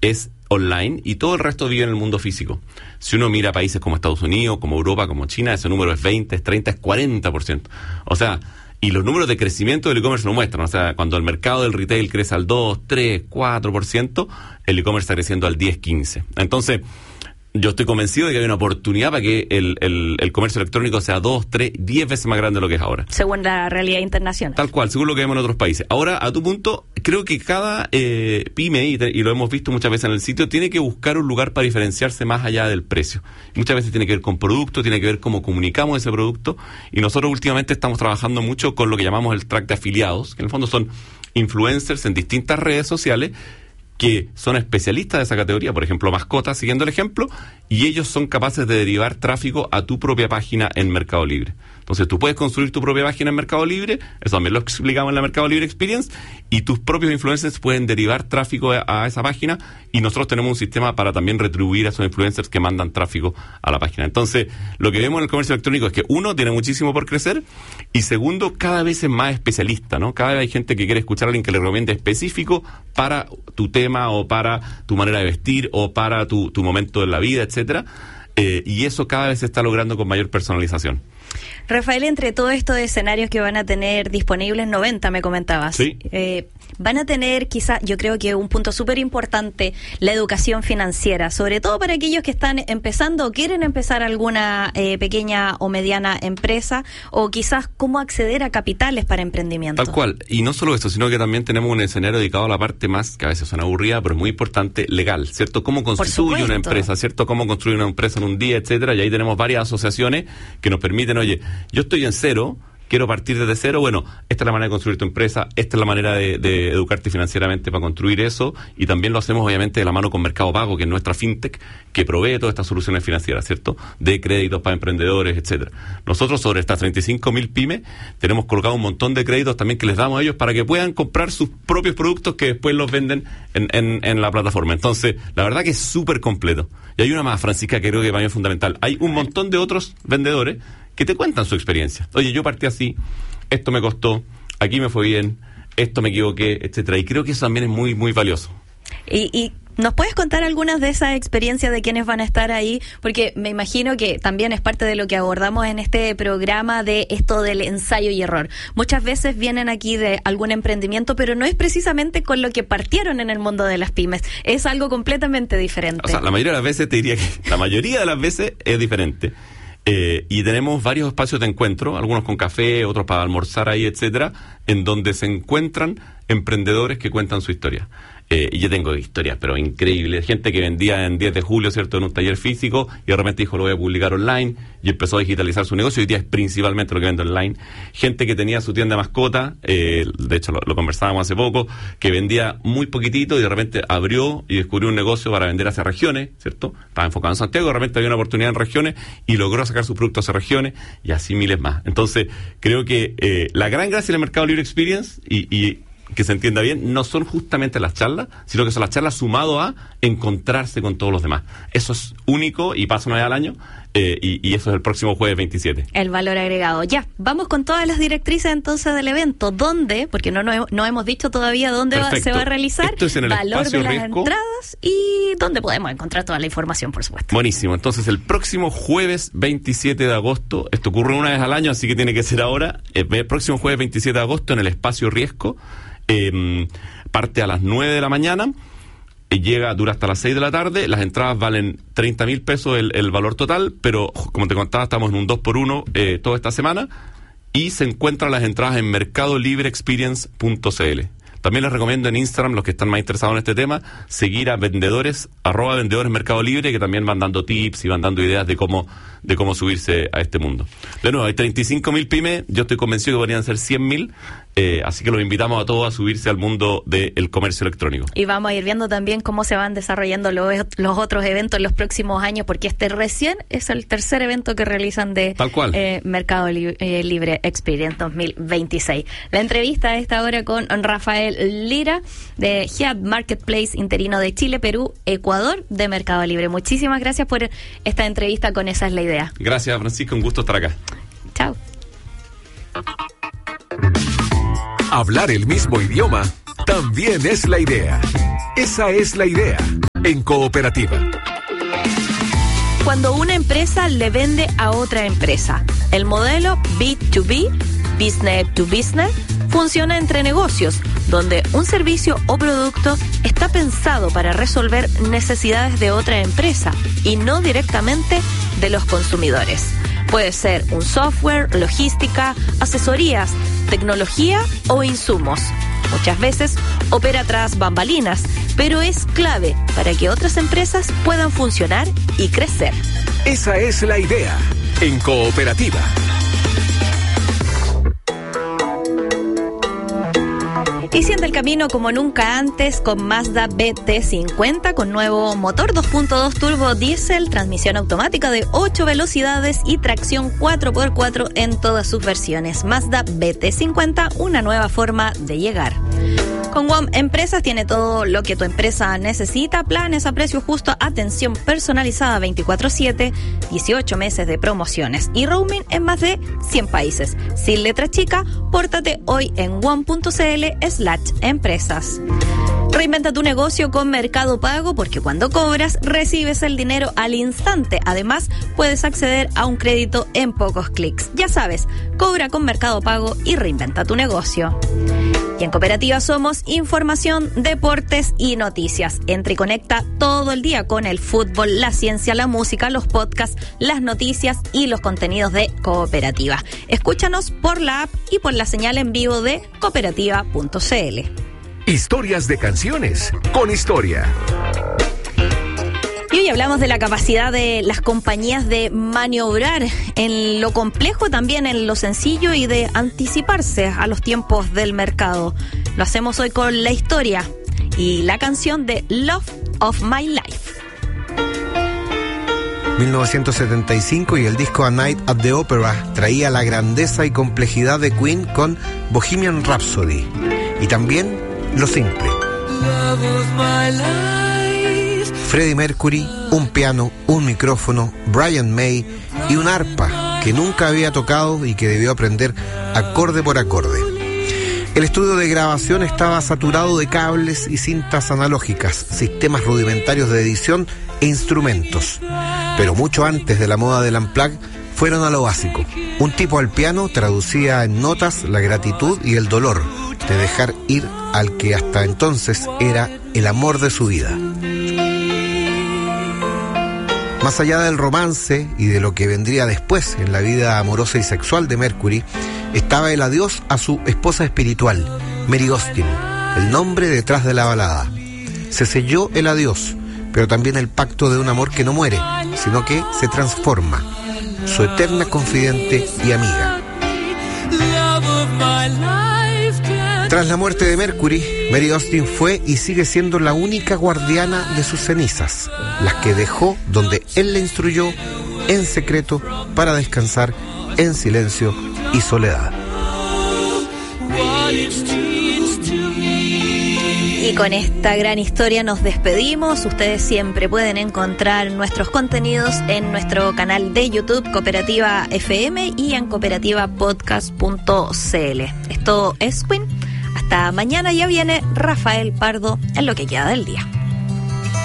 es online y todo el resto vive en el mundo físico. Si uno mira países como Estados Unidos, como Europa, como China, ese número es 20, es 30, es 40%. O sea, y los números de crecimiento del e-commerce lo muestran. O sea, cuando el mercado del retail crece al 2, 3, 4%, el e-commerce está creciendo al 10, 15. Entonces, yo estoy convencido de que hay una oportunidad para que el comercio electrónico sea 2, 3, 10 veces más grande de lo que es ahora. Según la realidad internacional. Tal cual, según lo que vemos en otros países. Ahora, a tu punto, creo que cada pyme, y lo hemos visto muchas veces en el sitio, tiene que buscar un lugar para diferenciarse más allá del precio. Muchas veces tiene que ver con producto, tiene que ver cómo comunicamos ese producto, y nosotros últimamente estamos trabajando mucho con lo que llamamos el track de afiliados, que en el fondo son influencers en distintas redes sociales, que son especialistas de esa categoría, por ejemplo, mascotas, siguiendo el ejemplo, y ellos son capaces de derivar tráfico a tu propia página en Mercado Libre. Entonces, tú puedes construir tu propia página en Mercado Libre, eso también lo explicamos en la Mercado Libre Experience, y tus propios influencers pueden derivar tráfico a esa página, y nosotros tenemos un sistema para también retribuir a esos influencers que mandan tráfico a la página. Entonces, lo que vemos en el comercio electrónico es que, uno, tiene muchísimo por crecer, y segundo, cada vez es más especialista, ¿no? Cada vez hay gente que quiere escuchar a alguien que le recomiende específico para tu tema, o para tu manera de vestir, o para tu momento en la vida, etcétera. Y eso cada vez se está logrando con mayor personalización. Rafael, entre todos estos escenarios que van a tener disponibles, 90 me comentabas. Sí. Van a tener quizá, yo creo que un punto súper importante, la educación financiera, sobre todo para aquellos que están empezando o quieren empezar alguna pequeña o mediana empresa, o quizás cómo acceder a capitales para emprendimiento. Tal cual, y no solo esto, sino que también tenemos un escenario dedicado a la parte más, que a veces suena aburrida, pero es muy importante, legal, ¿cierto? Cómo construye una empresa, ¿cierto? Cómo construir una empresa en un día, etcétera, y ahí tenemos varias asociaciones que nos permiten, oye, yo estoy en cero, quiero partir desde cero, bueno, esta es la manera de construir tu empresa, esta es la manera de educarte financieramente para construir eso, y también lo hacemos obviamente de la mano con Mercado Pago, que es nuestra fintech, que provee todas estas soluciones financieras, ¿cierto? De créditos para emprendedores, etcétera. Nosotros sobre estas 35.000 pymes tenemos colocado un montón de créditos también que les damos a ellos para que puedan comprar sus propios productos que después los venden en la plataforma. Entonces, la verdad que es súper completo. Y hay una más, Francisca, que creo que para mí es fundamental. Hay un montón de otros vendedores que te cuentan su experiencia. Oye, yo partí así, esto me costó, aquí me fue bien, esto me equivoqué, etcétera. Y creo que eso también es muy, muy valioso. Y ¿nos puedes contar algunas de esas experiencias de quienes van a estar ahí? Porque me imagino que también es parte de lo que abordamos en este programa, de esto del ensayo y error. Muchas veces vienen aquí de algún emprendimiento, pero no es precisamente con lo que partieron en el mundo de las pymes. Es algo completamente diferente. O sea, la mayoría de las veces, te diría que la mayoría de las veces es diferente. Y tenemos varios espacios de encuentro, algunos con café, otros para almorzar ahí, etcétera, en donde se encuentran emprendedores que cuentan su historia. Y yo tengo historias, pero increíbles. Gente que vendía en 10 de julio, ¿cierto?, en un taller físico, y de repente dijo, lo voy a publicar online, y empezó a digitalizar su negocio. Hoy día es principalmente lo que vende online. Gente que tenía su tienda de mascota, de hecho lo conversábamos hace poco, que vendía muy poquitito y de repente abrió y descubrió un negocio para vender hacia regiones, ¿cierto? Estaba enfocado en Santiago, de repente había una oportunidad en regiones y logró sacar sus productos hacia regiones, y así miles más. Entonces, creo que la gran gracia del Mercado Libre Experience, y que se entienda bien, no son justamente las charlas, sino que son las charlas sumado a encontrarse con todos los demás. Eso es único y pasa una vez al año, y eso es el próximo jueves 27. El valor agregado. Ya, vamos con todas las directrices entonces del evento. ¿Dónde? Porque no hemos dicho todavía dónde se va a realizar. Esto es en el valor espacio de las riesgo. Entradas y dónde podemos encontrar toda la información, por supuesto. Buenísimo. Entonces, el próximo jueves 27 de agosto, esto ocurre una vez al año, así que tiene que ser ahora, el próximo jueves 27 de agosto en el espacio Riesgo. Parte a las 9 de la mañana, dura hasta las 6 de la tarde. Las entradas valen 30.000 pesos el valor total, pero como te contaba, estamos en un 2x1 toda esta semana, y se encuentran las entradas en mercadolibreexperience.cl. También les recomiendo en Instagram, los que están más interesados en este tema, seguir a vendedores, @vendedores Mercado Libre, que también van dando tips y van dando ideas de cómo subirse a este mundo. De nuevo, hay 35.000 pymes, yo estoy convencido que podrían ser 100.000, así que los invitamos a todos a subirse al mundo del comercio electrónico. Y vamos a ir viendo también cómo se van desarrollando los otros eventos en los próximos años, porque este recién es el tercer evento que realizan de Mercado Libre Experience 2026. La entrevista a esta hora con Rafael Lira, de Head Marketplace interino de Chile, Perú, Ecuador, de Mercado Libre. Muchísimas gracias por esta entrevista con Esa es la Idea. Gracias, Francisco, un gusto estar acá. Chao. Hablar el mismo idioma también es la idea. Esa es la idea en Cooperativa. Cuando una empresa le vende a otra empresa, el modelo B2B, Business to Business, funciona entre negocios, donde un servicio o producto está pensado para resolver necesidades de otra empresa y no directamente de los consumidores. Puede ser un software, logística, asesorías, tecnología o insumos. Muchas veces opera tras bambalinas, pero es clave para que otras empresas puedan funcionar y crecer. Esa es la idea en Cooperativa. Y siente el camino como nunca antes con Mazda BT50 con nuevo motor 2.2 turbo diésel, transmisión automática de 8 velocidades y tracción 4x4 en todas sus versiones. Mazda BT50, una nueva forma de llegar. Con WOM Empresas tiene todo lo que tu empresa necesita, planes a precio justo, atención personalizada 24/7, 18 meses de promociones y roaming en más de 100 países. Sin letra chica, pórtate hoy en wom.cl/empresas. Reinventa tu negocio con Mercado Pago porque cuando cobras recibes el dinero al instante. Además, puedes acceder a un crédito en pocos clics. Ya sabes, cobra con Mercado Pago y reinventa tu negocio. Y en Cooperativa somos información, deportes y noticias. Entra y conecta todo el día con el fútbol, la ciencia, la música, los podcasts, las noticias y los contenidos de Cooperativa. Escúchanos por la app y por la señal en vivo de cooperativa.cl. Historias de canciones con historia. Y hoy hablamos de la capacidad de las compañías de maniobrar en lo complejo, también en lo sencillo y de anticiparse a los tiempos del mercado. Lo hacemos hoy con la historia y la canción de Love of My Life. 1975 y el disco A Night at the Opera traía la grandeza y complejidad de Queen con Bohemian Rhapsody y también lo simple. Love of my life. Freddie Mercury, un piano, un micrófono, Brian May y un arpa que nunca había tocado y que debió aprender acorde por acorde. El estudio de grabación estaba saturado de cables y cintas analógicas, sistemas rudimentarios de edición e instrumentos. Pero mucho antes de la moda del unplugged, fueron a lo básico. Un tipo al piano traducía en notas la gratitud y el dolor de dejar ir al que hasta entonces era el amor de su vida. Más allá del romance y de lo que vendría después en la vida amorosa y sexual de Mercury, estaba el adiós a su esposa espiritual, Mary Austin, el nombre detrás de la balada. Se selló el adiós, pero también el pacto de un amor que no muere, sino que se transforma, su eterna confidente y amiga. Tras la muerte de Mercury, Mary Austin fue y sigue siendo la única guardiana de sus cenizas, las que dejó donde él le instruyó en secreto para descansar en silencio y soledad. Y con esta gran historia nos despedimos. Ustedes siempre pueden encontrar nuestros contenidos en nuestro canal de YouTube Cooperativa FM y en cooperativapodcast.cl. Esto es Queen. Hasta mañana, ya viene Rafael Pardo en lo que queda del día.